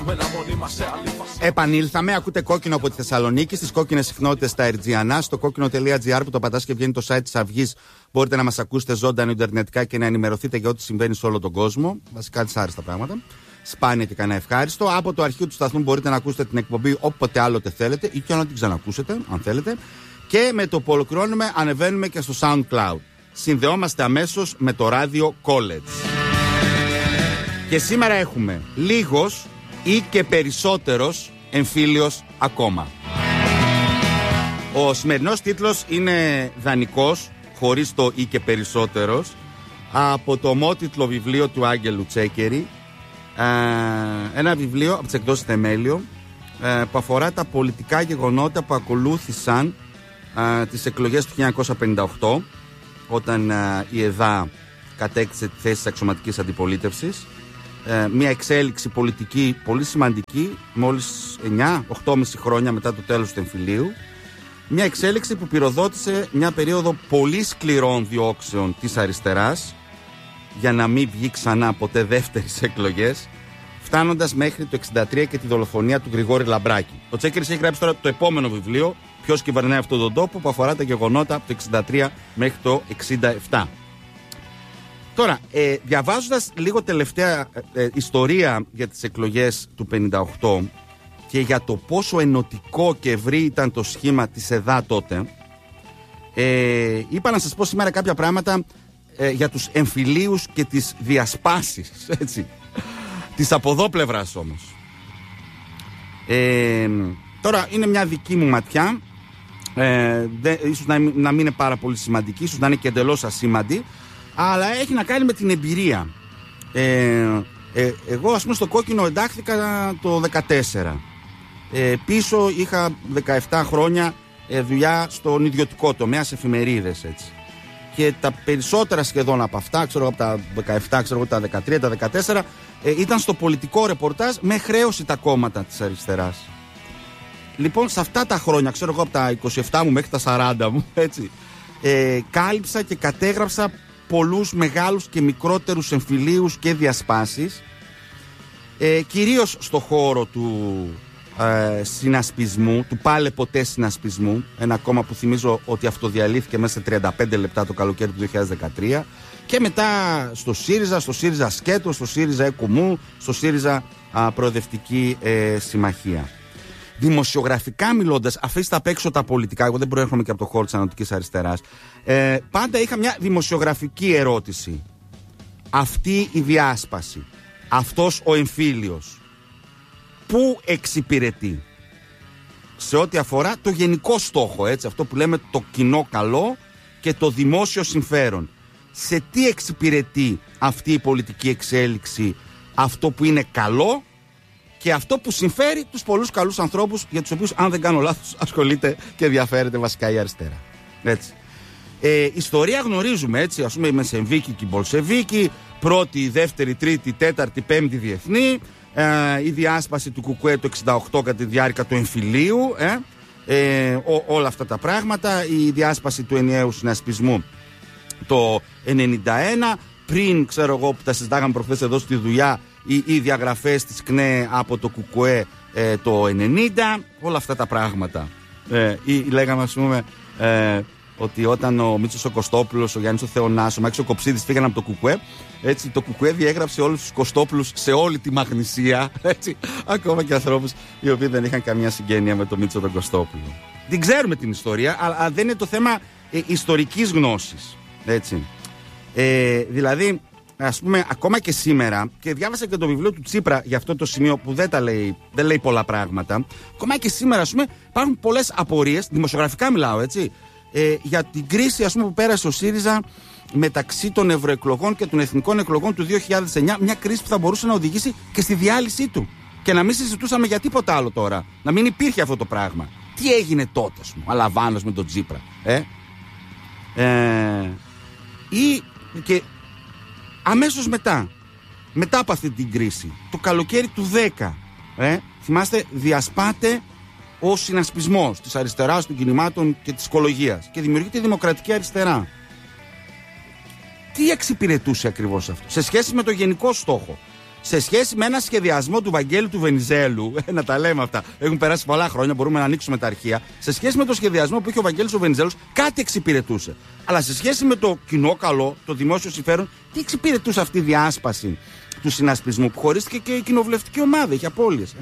Επανήλθαμε, ακούτε Κόκκινο από τη Θεσσαλονίκη, στις κόκκινες συχνότητες στα Ερτζιανά, στο κόκκινο.gr που το πατάς και βγαίνει το site της Αυγής. Μπορείτε να μας ακούσετε ζωντανά ιντερνετικά και να ενημερωθείτε για ό,τι συμβαίνει σε όλο τον κόσμο. Βασικά δυσάρεστα πράγματα. Σπάνια και κανένα ευχάριστο. Από το αρχείο του σταθμού μπορείτε να ακούσετε την εκπομπή όποτε άλλοτε θέλετε ή και να την ξανακούσετε, αν θέλετε. Και με το που ολοκληρώνουμε, ανεβαίνουμε και στο SoundCloud. Συνδεόμαστε αμέσως με το ράδιο College. Και σήμερα έχουμε λίγος ή και περισσότερος εμφύλιος ακόμα. Ο σημερινός τίτλος είναι δανεικός, χωρίς το ή και περισσότερος, από το ομότιτλο βιβλίο του Άγγελου Τσέκερη. Ένα βιβλίο από τις εκδόσεις Θεμέλιο, που αφορά τα πολιτικά γεγονότα που ακολούθησαν τις εκλογές του 1958, όταν η ΕΔΑ κατέκτησε τη θέση της αξιωματικής αντιπολίτευσης. Μια εξέλιξη πολιτική πολύ σημαντική, μόλις 8,5 χρόνια μετά το τέλος του εμφυλίου. Μια εξέλιξη που πυροδότησε μια περίοδο πολύ σκληρών διώξεων της αριστεράς, για να μην βγει ξανά ποτέ δεύτερες εκλογές, φτάνοντας μέχρι το 1963 και τη δολοφονία του Γρηγόρη Λαμπράκη. Ο Τσέκερης έχει γράψει τώρα το επόμενο βιβλίο, Ποιος κυβερνάει αυτόν τον τόπο, που αφορά τα γεγονότα από το 1963 μέχρι το 1967. Τώρα, διαβάζοντας λίγο τελευταία ιστορία για τις εκλογές του 1958 και για το πόσο ενωτικό και ευρύ ήταν το σχήμα της ΕΔΑ τότε, είπα να σας πω σήμερα κάποια πράγματα για τους εμφυλίους και τις διασπάσεις, έτσι, της από εδώ πλευράς όμως. Τώρα είναι μια δική μου ματιά, ίσως να μην είναι πάρα πολύ σημαντική, ίσως να είναι και εντελώς ασήμαντη, αλλά έχει να κάνει με την εμπειρία. Εγώ ας πούμε στο Κόκκινο εντάχθηκα το 2014. Πίσω είχα 17 χρόνια δουλειά στον ιδιωτικό τομέα, σε εφημερίδες, έτσι. Και τα περισσότερα σχεδόν από αυτά, ξέρω από τα 17, ξέρω τα 13, τα 14, ήταν στο πολιτικό ρεπορτάζ με χρέωση τα κόμματα της αριστεράς. Λοιπόν, σε αυτά τα χρόνια, ξέρω εγώ από τα 27 μου μέχρι τα 40 μου, έτσι, κάλυψα και κατέγραψα πολλούς μεγάλους και μικρότερους εμφυλίους και διασπάσεις, κυρίως στο χώρο του συνασπισμού, του πάλε ποτέ συνασπισμού, ένα κόμμα που θυμίζω ότι αυτοδιαλύθηκε μέσα σε 35 λεπτά το καλοκαίρι του 2013, και μετά στο ΣΥΡΙΖΑ Σκέτο, στο ΣΥΡΙΖΑ Εκομού, στο ΣΥΡΙΖΑ Προοδευτική Συμμαχία. Δημοσιογραφικά μιλώντας, αφήστε απ' έξω τα πολιτικά, εγώ δεν προέρχομαι και από το χώρο της ανατολικής αριστεράς, πάντα είχα μια δημοσιογραφική ερώτηση. Αυτή η διάσπαση, αυτός ο εμφύλιος, πού εξυπηρετεί σε ό,τι αφορά το γενικό στόχο, έτσι, αυτό που λέμε το κοινό καλό και το δημόσιο συμφέρον? Σε τι εξυπηρετεί αυτή η πολιτική εξέλιξη, αυτό που είναι καλό και αυτό που συμφέρει τους πολλούς καλούς ανθρώπους, για τους οποίους, αν δεν κάνω λάθος, ασχολείται και ενδιαφέρεται βασικά η αριστερά, έτσι. Ιστορία γνωρίζουμε, έτσι, ας πούμε η Μεσενβίκη και η Μπολσεβίκη, πρώτη, δεύτερη, τρίτη, τέταρτη, πέμπτη διεθνή, η διάσπαση του Κουκουέ το 68 κατά τη διάρκεια του εμφυλίου, όλα αυτά τα πράγματα, η διάσπαση του ενιαίου συνασπισμού το 91, πριν, ξέρω εγώ, που τα συζητάγαμε προχθές εδώ στη δουλειά, οι διαγραφές της ΚΝΕ από το Κουκουέ το 90, όλα αυτά τα πράγματα. Ή λέγαμε, ας πούμε, ότι όταν ο Μίτσος ο Κωστόπουλος, ο Γιάννης ο Θεονάς, ο Μάκης ο Κοψίδης φύγαν από το Κουκουέ, έτσι, το Κουκουέ διέγραψε όλους τους Κωστόπουλους σε όλη τη Μαγνησία, έτσι, ακόμα και ανθρώπους οι οποίοι δεν είχαν καμία συγγένεια με τον Μίτσο τον Κωστόπουλο. Δεν ξέρουμε την ιστορία, αλλά δεν είναι το θέμα ιστορικής γνώσης, έτσι. Δηλαδή, ας πούμε, ακόμα και σήμερα, και διάβασα και το βιβλίο του Τσίπρα για αυτό το σημείο που δεν λέει πολλά πράγματα, ακόμα και σήμερα, ας πούμε, υπάρχουν πολλές απορίες, δημοσιογραφικά μιλάω, έτσι, για την κρίση, ας πούμε, που πέρασε ο ΣΥΡΙΖΑ μεταξύ των ευρωεκλογών και των εθνικών εκλογών του 2009, μια κρίση που θα μπορούσε να οδηγήσει και στη διάλυσή του. Και να μην συζητούσαμε για τίποτα άλλο τώρα. Να μην υπήρχε αυτό το πράγμα. Τι έγινε τότε, ας πούμε, Αλαβάνος με τον Τσίπρα. Ή και αμέσως μετά από αυτή την κρίση, το καλοκαίρι του 10, θυμάστε, διασπάται ο συνασπισμός της αριστεράς, των κινημάτων και της οικολογίας και δημιουργείται η Δημοκρατική Αριστερά. Τι εξυπηρετούσε ακριβώς αυτό σε σχέση με το γενικό στόχο? σε σχέση με ένα σχεδιασμό του Βαγγέλη του Βενιζέλου, να τα λέμε αυτά, έχουν περάσει πολλά χρόνια, μπορούμε να ανοίξουμε τα αρχεία. Σε σχέση με το σχεδιασμό που είχε ο Βαγγέλης ο Βενιζέλος, κάτι εξυπηρετούσε. Αλλά σε σχέση με το κοινό καλό, το δημόσιο συμφέρον, τι εξυπηρετούσε αυτή η διάσπαση του συνασπισμού, που χωρίστηκε και η κοινοβουλευτική ομάδα, είχε απώλειες.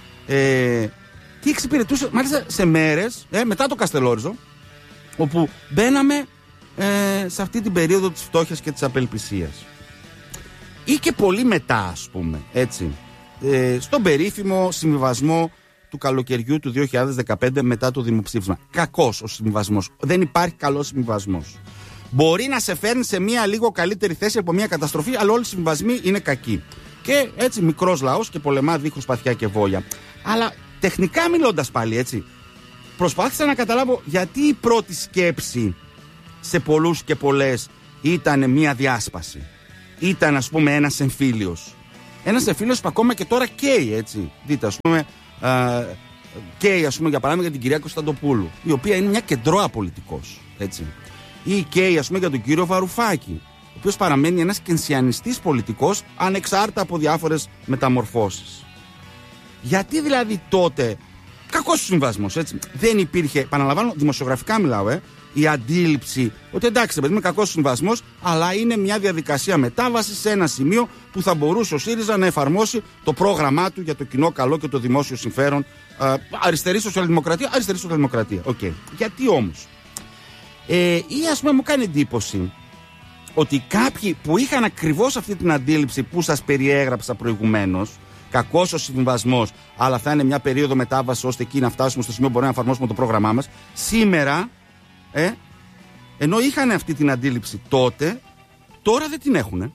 Τι εξυπηρετούσε, μάλιστα σε μέρες μετά το Καστελόριζο, όπου μπαίναμε σε αυτή την περίοδο της φτώχειας και της απελπισίας. Ή και πολύ μετά, ας πούμε, έτσι, στον περίφημο συμβιβασμό του καλοκαιριού του 2015 μετά το δημοψήφισμα. Κακός ο συμβιβασμός. Δεν υπάρχει καλός συμβιβασμός. Μπορεί να σε φέρνει σε μια λίγο καλύτερη θέση από μια καταστροφή, αλλά όλοι οι συμβιβασμοί είναι κακοί. Και έτσι μικρός λαός και πολεμά δίχως σπαθιά και βόλια. Αλλά τεχνικά μιλώντας πάλι, έτσι, προσπάθησα να καταλάβω γιατί η πρώτη σκέψη σε πολλούς και πολλές ήταν μια διάσπαση. Ήταν, ας πούμε, ένας εμφύλιος. Ένας εμφύλιος που ακόμα και τώρα καίει, έτσι. Δείτε, ας πούμε, καίει, ας πούμε, για παράδειγμα για την κυρία Κωνσταντοπούλου, η οποία είναι μια κεντρώα πολιτικός, έτσι. Ή καίει, ας πούμε, για τον κύριο Βαρουφάκη, ο οποίος παραμένει ένας κενσιανιστής πολιτικός, ανεξάρτητα από διάφορες μεταμορφώσεις. Γιατί δηλαδή τότε, κακός συμβασμός, έτσι, δεν υπήρχε, επαναλαμβάνω, δημοσιογραφικά μιλάω, η αντίληψη ότι εντάξει, παιδί, είναι κακός συμβασμός, αλλά είναι μια διαδικασία μετάβασης σε ένα σημείο που θα μπορούσε ο ΣΥΡΙΖΑ να εφαρμόσει το πρόγραμμά του για το κοινό καλό και το δημόσιο συμφέρον. Αριστερή σοσιαλδημοκρατία, αριστερή σοσιαλδημοκρατία. Okay. Γιατί όμως? Ή ας πούμε μου κάνει εντύπωση ότι κάποιοι που είχαν ακριβώς αυτή την αντίληψη που σας περιέγραψα προηγουμένως, κακός ο συμβασμός, αλλά θα είναι μια περίοδο μετάβαση ώστε εκεί να φτάσουμε στο σημείο που μπορούμε να εφαρμόσουμε το πρόγραμμά μας, σήμερα, ενώ είχαν αυτή την αντίληψη τότε, τώρα δεν την έχουν.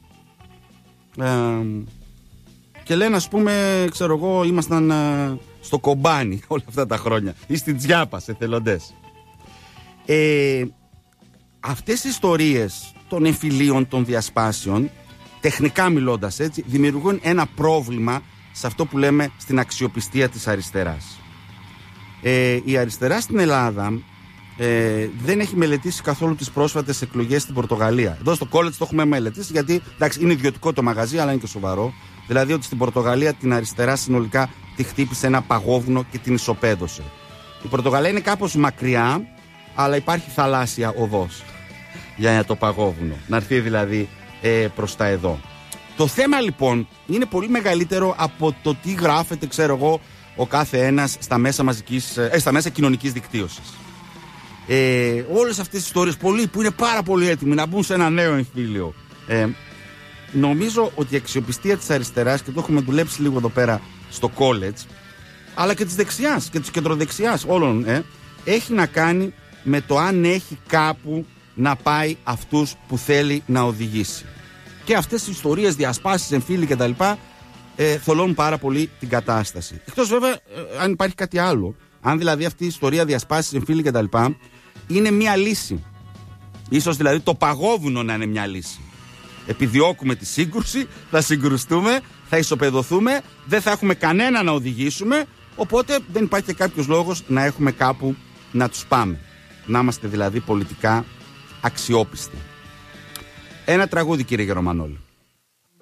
Και λένε, ας πούμε, ξέρω εγώ, ήμασταν στο κομπάνι όλα αυτά τα χρόνια ή στην Τζιάπα σε θελοντές. Αυτές οι ιστορίες των εμφυλίων, των διασπάσεων, τεχνικά μιλώντας, έτσι, δημιουργούν ένα πρόβλημα σε αυτό που λέμε στην αξιοπιστία της αριστεράς. Η αριστερά στην Ελλάδα δεν έχει μελετήσει καθόλου τις πρόσφατες εκλογές στην Πορτογαλία. Εδώ στο college το έχουμε μελετήσει, γιατί εντάξει, είναι ιδιωτικό το μαγαζί, αλλά είναι και σοβαρό. Δηλαδή ότι στην Πορτογαλία την αριστερά συνολικά τη χτύπησε ένα παγόβουνο και την ισοπαίδωσε. Η Πορτογαλία είναι κάπως μακριά, αλλά υπάρχει θαλάσσια οδός για το παγόβουνο. Να έρθει δηλαδή προς τα εδώ. Το θέμα λοιπόν είναι πολύ μεγαλύτερο από το τι γράφεται, ξέρω εγώ, ο κάθε ένας στα μέσα κοινωνικής δικτύωσης. Όλες αυτές τις ιστορίες, πολλοί που είναι πάρα πολύ έτοιμοι να μπουν σε ένα νέο εμφύλιο, νομίζω ότι η αξιοπιστία της αριστεράς, και το έχουμε δουλέψει λίγο εδώ πέρα στο college, αλλά και της δεξιάς και της κεντροδεξιάς όλων, έχει να κάνει με το αν έχει κάπου να πάει αυτούς που θέλει να οδηγήσει. Και αυτές οι ιστορίες, διασπάσεις, εμφύλοι κτλ. Θολώνουν πάρα πολύ την κατάσταση. Εκτός βέβαια αν υπάρχει κάτι άλλο. Αν δηλαδή αυτή η ιστορία, διασπάσεις, εμφύλοι κτλ. Είναι μια λύση. Ίσως δηλαδή το παγόβουνο να είναι μια λύση. Επιδιώκουμε τη σύγκρουση, θα συγκρουστούμε, θα ισοπεδωθούμε, δεν θα έχουμε κανένα να οδηγήσουμε, οπότε δεν υπάρχει και κάποιος λόγος να έχουμε κάπου να τους πάμε. Να είμαστε δηλαδή πολιτικά αξιόπιστοι. Ένα τραγούδι, κύριε Γερομανόλη.